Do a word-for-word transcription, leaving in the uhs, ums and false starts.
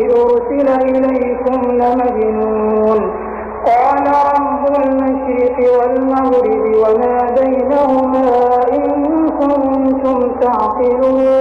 أرسل إليكم لمجنون قال رب المشرق والمغرب وما بينهما إن كنتم تعقلون